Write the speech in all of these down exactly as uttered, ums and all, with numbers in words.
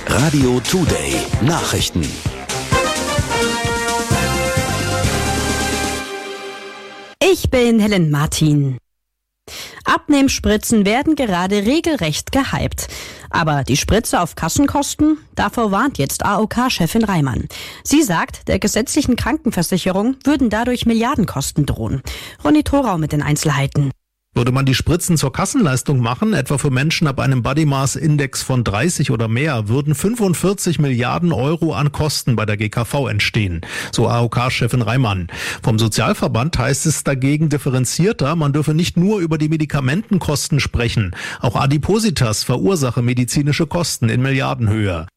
Radio Today Nachrichten. Ich bin Helen Martin. Abnehmspritzen werden gerade regelrecht gehypt. Aber die Spritze auf Kassenkosten? Davor warnt jetzt A O K-Chefin Reimann. Sie sagt, der gesetzlichen Krankenversicherung würden dadurch Milliardenkosten drohen. Ronny Thorau mit den Einzelheiten. Würde man die Spritzen zur Kassenleistung machen, etwa für Menschen ab einem Body Mass Index von dreißig oder mehr, würden fünfundvierzig Milliarden Euro an Kosten bei der G K V entstehen, so A O K-Chefin Reimann. Vom Sozialverband heißt es dagegen differenzierter, man dürfe nicht nur über die Medikamentenkosten sprechen, auch Adipositas verursache medizinische Kosten in Milliardenhöhe.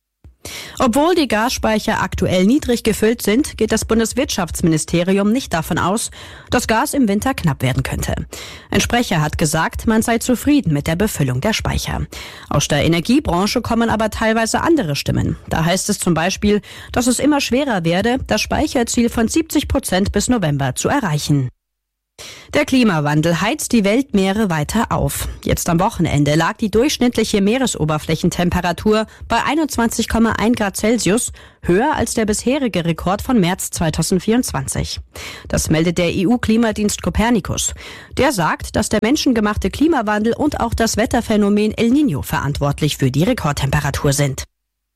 Obwohl die Gasspeicher aktuell niedrig gefüllt sind, geht das Bundeswirtschaftsministerium nicht davon aus, dass Gas im Winter knapp werden könnte. Ein Sprecher hat gesagt, man sei zufrieden mit der Befüllung der Speicher. Aus der Energiebranche kommen aber teilweise andere Stimmen. Da heißt es zum Beispiel, dass es immer schwerer werde, das Speicherziel von siebzig Prozent bis November zu erreichen. Der Klimawandel heizt die Weltmeere weiter auf. Jetzt am Wochenende lag die durchschnittliche Meeresoberflächentemperatur bei einundzwanzig Komma eins Grad Celsius, höher als der bisherige Rekord von März zweitausendvierundzwanzig. Das meldet der E U-Klimadienst Copernicus. Der sagt, dass der menschengemachte Klimawandel und auch das Wetterphänomen El Niño verantwortlich für die Rekordtemperatur sind.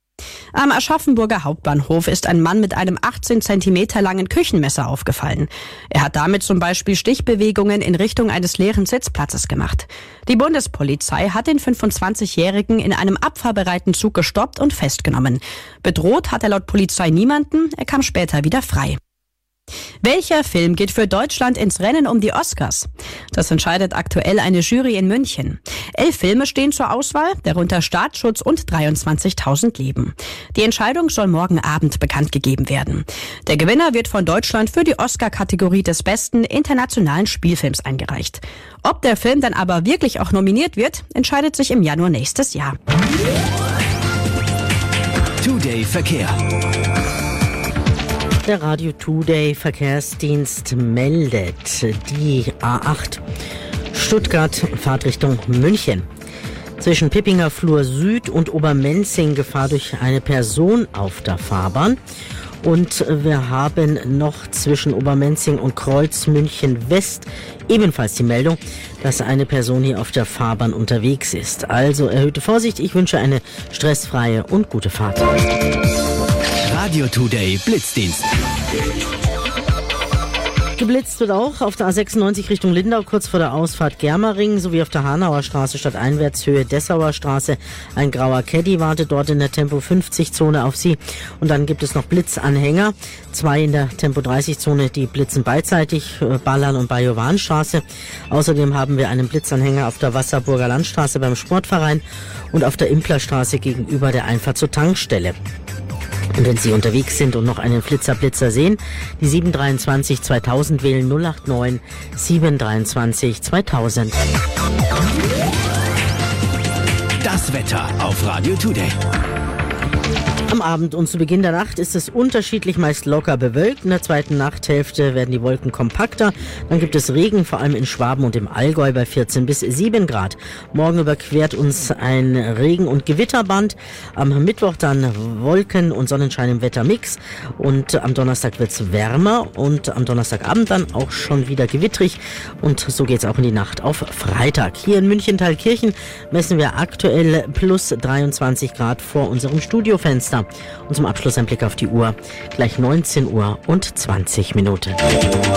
Am Aschaffenburger Hauptbahnhof ist ein Mann mit einem achtzehn Zentimeter langen Küchenmesser aufgefallen. Er hat damit zum Beispiel Stichbewegungen in Richtung eines leeren Sitzplatzes gemacht. Die Bundespolizei hat den fünfundzwanzigjährigen in einem abfahrbereiten Zug gestoppt und festgenommen. Bedroht hat er laut Polizei niemanden, er kam später wieder frei. Welcher Film geht für Deutschland ins Rennen um die Oscars? Das entscheidet aktuell eine Jury in München. Elf Filme stehen zur Auswahl, darunter Staatsschutz und dreiundzwanzigtausend Leben. Die Entscheidung soll morgen Abend bekannt gegeben werden. Der Gewinner wird von Deutschland für die Oscar-Kategorie des besten internationalen Spielfilms eingereicht. Ob der Film dann aber wirklich auch nominiert wird, entscheidet sich im Januar nächstes Jahr. Today Verkehr. Der Radio Today Verkehrsdienst meldet die A acht Stuttgart Fahrtrichtung München. Zwischen Pippinger Flur Süd und Obermenzing Gefahr durch eine Person auf der Fahrbahn. Und wir haben noch zwischen Obermenzing und Kreuz München West ebenfalls die Meldung, dass eine Person hier auf der Fahrbahn unterwegs ist. Also erhöhte Vorsicht, ich wünsche eine stressfreie und gute Fahrt. Radio Today Blitzdienst. Geblitzt wird auch auf der A sechsundneunzig Richtung Lindau, kurz vor der Ausfahrt Germering, sowie auf der Hanauer Straße stadteinwärts Höhe Dessauer Straße. Ein grauer Caddy wartet dort in der Tempo fünfzig Zone auf Sie. Und dann gibt es noch Blitzanhänger. Zwei in der Tempo dreißig Zone, die blitzen beidseitig, Ballern und Bajowanstraße. Außerdem haben wir einen Blitzanhänger auf der Wasserburger Landstraße beim Sportverein und auf der Implerstraße gegenüber der Einfahrt zur Tankstelle. Und wenn Sie unterwegs sind und noch einen Flitzer-Blitzer sehen, die sieben dreiundzwanzig zweitausend wählen null acht neun sieben dreiundzwanzig zweitausend. Das Wetter auf Radio Today. Am Abend und zu Beginn der Nacht ist es unterschiedlich, meist locker bewölkt. In der zweiten Nachthälfte werden die Wolken kompakter. Dann gibt es Regen, vor allem in Schwaben und im Allgäu bei vierzehn bis sieben Grad. Morgen überquert uns ein Regen- und Gewitterband. Am Mittwoch dann Wolken und Sonnenschein im Wettermix. Und am Donnerstag wird's wärmer und am Donnerstagabend dann auch schon wieder gewittrig. Und so geht's auch in die Nacht auf Freitag. Hier in München-Thalkirchen messen wir aktuell plus dreiundzwanzig Grad vor unserem Studiofenster. Und zum Abschluss ein Blick auf die Uhr. Gleich neunzehn Uhr und zwanzig Minuten.